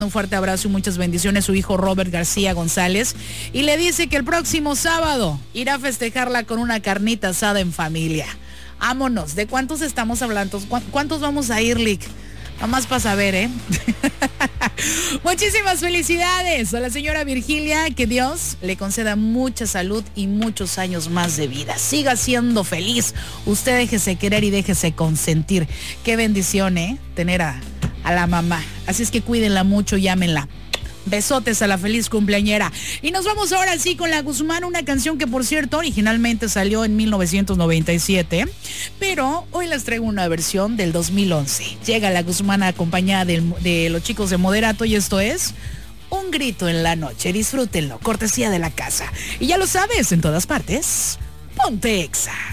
Un fuerte abrazo y muchas bendiciones, su hijo Robert García González, y le dice que el próximo sábado irá a festejarla con una carnita asada en familia. Vámonos. ¿De cuántos estamos hablando? ¿Cuántos vamos a ir, Lick? Nomás para saber, ¿eh? Muchísimas felicidades a la señora Virgilia, que Dios le conceda mucha salud y muchos años más de vida. Siga siendo feliz. Usted déjese querer y déjese consentir. Qué bendición, ¿eh? Tener a la mamá. Así es que cuídenla mucho y ámenla. Besotes a la feliz cumpleañera. Y nos vamos ahora sí con La Guzmán, una canción que por cierto originalmente salió en 1997, pero hoy les traigo una versión del 2011. Llega La Guzmán acompañada de los chicos de Moderato y esto es Un Grito en la Noche. Disfrútenlo, cortesía de la casa. Y ya lo sabes, en todas partes, ponte Exa.